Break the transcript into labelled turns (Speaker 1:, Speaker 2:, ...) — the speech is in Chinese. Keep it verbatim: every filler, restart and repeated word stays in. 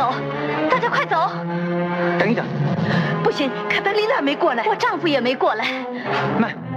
Speaker 1: 走，大家快走！
Speaker 2: 等一等，
Speaker 1: 不行，卡德琳娜没过来，我丈夫也没过来。
Speaker 2: 慢。